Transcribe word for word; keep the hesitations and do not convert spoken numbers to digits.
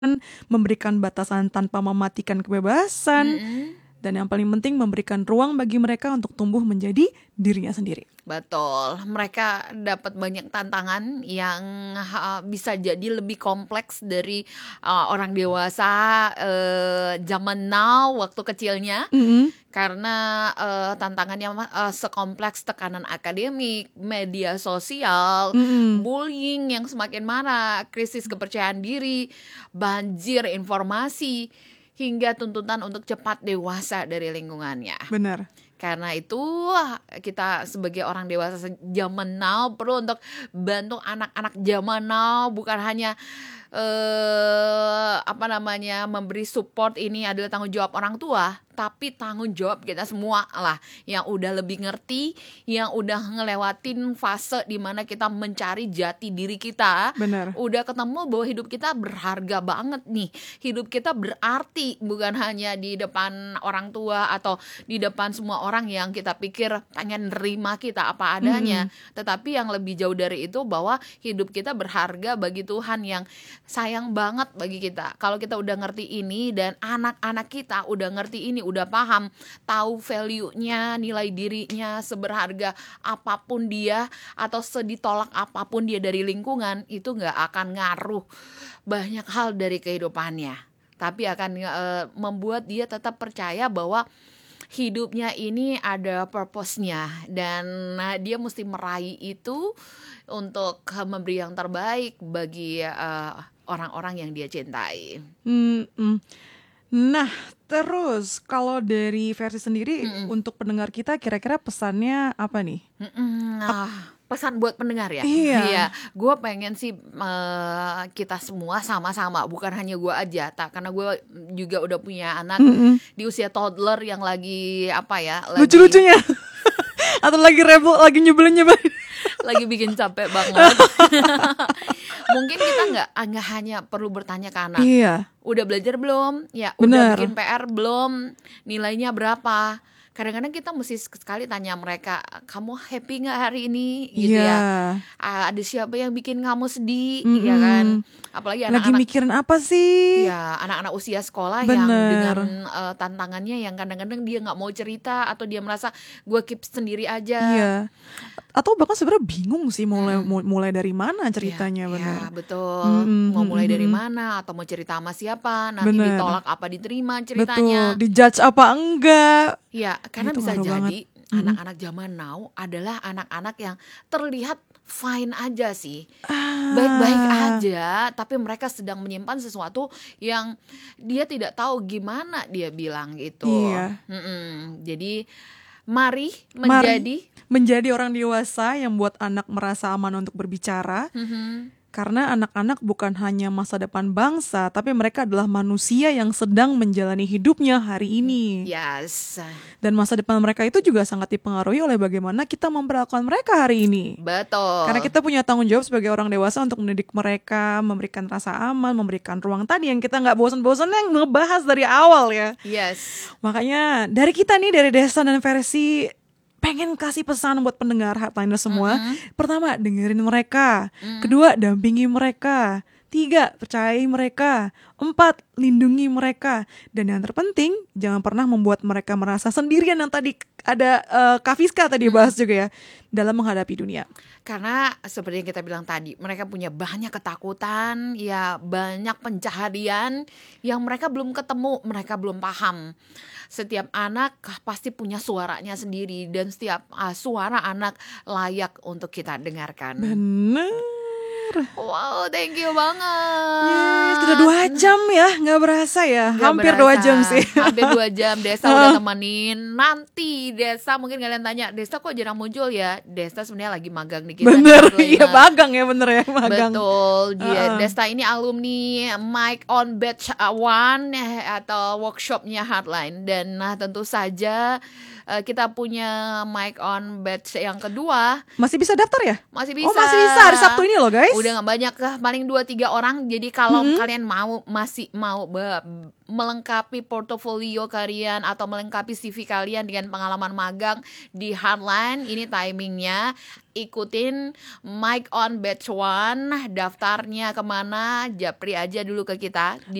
memberikan batasan tanpa mematikan kebebasan, Mm-mm. dan yang paling penting memberikan ruang bagi mereka untuk tumbuh menjadi dirinya sendiri. Betul, mereka dapat banyak tantangan yang uh, bisa jadi lebih kompleks dari uh, orang dewasa uh, zaman now waktu kecilnya. Mm-mm. Karena uh, tantangannya uh, sekompleks tekanan akademik, media sosial, Mm-mm. bullying yang semakin marak, krisis kepercayaan diri, banjir informasi, hingga tuntutan untuk cepat dewasa dari lingkungannya. Benar. Karena itu kita sebagai orang dewasa zaman now perlu untuk bantu anak-anak zaman now, bukan hanya eh, apa namanya memberi support, ini adalah tanggung jawab orang tua, tapi tanggung jawab kita semua lah yang udah lebih ngerti, yang udah ngelewatin fase dimana kita mencari jati diri kita. Benar. Udah ketemu bahwa hidup kita berharga banget nih, hidup kita berarti, bukan hanya di depan orang tua atau di depan semua orang yang kita pikir pengen nerima kita apa adanya. Mm-hmm. Tetapi yang lebih jauh dari itu, bahwa hidup kita berharga bagi Tuhan yang sayang banget bagi kita. Kalau kita udah ngerti ini dan anak-anak kita udah ngerti ini, udah paham, tahu value-nya, nilai dirinya, seberharga apapun dia atau seditolak apapun dia dari lingkungan, itu gak akan ngaruh banyak hal dari kehidupannya, tapi akan e, membuat dia tetap percaya bahwa hidupnya ini ada purpose-nya, dan nah, dia mesti meraih itu untuk memberi yang terbaik bagi uh, orang-orang yang dia cintai. Mm-mm. Nah, terus kalau dari versi sendiri, Mm-mm. untuk pendengar kita kira-kira pesannya apa nih? Nah, pesan buat pendengar ya? Iya, iya. Gue pengen sih uh, kita semua sama-sama, bukan hanya gue aja, tak, karena gue juga udah punya anak Mm-mm. di usia toddler yang lagi apa ya? Lagi... lucu-lucunya, atau lagi rebel, lagi nyebelin-nyebelin, lagi bikin capek banget. Mungkin kita nggak nggak hanya perlu bertanya ke anak, iya. udah belajar belum? Ya, Bener. Udah bikin P R belum? Nilainya berapa? Kadang-kadang kita mesti sekali tanya mereka, kamu happy nggak hari ini? Gitu yeah. ya. Ada siapa yang bikin kamu sedih? Mm-hmm. Ya kan? Apalagi anak-anak lagi mikirin apa sih? Ya, anak-anak usia sekolah Bener. yang dengan uh, tantangannya yang kadang-kadang dia nggak mau cerita, atau dia merasa gue keep sendiri aja. Iya. Atau bahkan sebenarnya bingung sih mulai hmm. mulai dari mana ceritanya. Ya, benar. Ya, betul. Mm-hmm. Mau mulai dari mana, atau mau cerita sama siapa, nanti bener. ditolak apa diterima ceritanya. Betul. Dijudge apa enggak? Ya, karena itu bisa jadi banget. anak-anak zaman now adalah anak-anak yang terlihat fine aja sih, ah. baik-baik aja, tapi mereka sedang menyimpan sesuatu yang dia tidak tahu gimana dia bilang gitu. Iya. Mm-mm. Jadi mari menjadi mari menjadi orang dewasa yang buat anak merasa aman untuk berbicara. Mm-hmm. Karena anak-anak bukan hanya masa depan bangsa, tapi mereka adalah manusia yang sedang menjalani hidupnya hari ini. Yes. Dan masa depan mereka itu juga sangat dipengaruhi oleh bagaimana kita memperlakukan mereka hari ini. Betul. Karena kita punya tanggung jawab sebagai orang dewasa untuk mendidik mereka, memberikan rasa aman, memberikan ruang tadi yang kita nggak bosan-bosan yang ngebahas dari awal ya. Yes. Makanya dari kita nih, dari Desa dan Versi, pengen kasih pesan buat pendengar Heartliner semua. Mm-hmm. Pertama, dengerin mereka. Mm. Kedua, dampingi mereka. Tiga, percayai mereka. Empat, lindungi mereka. Dan yang terpenting, jangan pernah membuat mereka merasa sendirian, yang tadi ada uh, Kak Fiska tadi bahas juga ya, dalam menghadapi dunia. Karena seperti yang kita bilang tadi, mereka punya banyak ketakutan, ya banyak pencaharian yang mereka belum ketemu, mereka belum paham. Setiap anak pasti punya suaranya sendiri, dan setiap uh, suara anak layak untuk kita dengarkan. Bener. Wow, thank you banget. Yes, sudah dua jam ya, nggak berasa ya, gak hampir berasa. dua jam sih. Hampir dua jam. Desa udah temenin. Nanti Desa mungkin kalian tanya, Desa kok jarang muncul ya? Desa sebenarnya lagi magang nih kita. Bener, iya magang ya, bener ya magang. Betul. Uh-uh. Desa ini alumni Mic on Batch One atau workshopnya Heartline, dan nah tentu saja kita punya Mic on Batch yang kedua. Masih bisa daftar ya? Masih bisa. Oh masih bisa, hari Sabtu ini loh guys. udah nggak banyak lah, paling dua tiga orang. Jadi kalau Mm-mm. kalian mau masih mau be- melengkapi portofolio kalian atau melengkapi C V kalian dengan pengalaman magang di Heartland, ini timingnya. Ikutin Mike on Batch One, daftarnya kemana, japri aja dulu ke kita di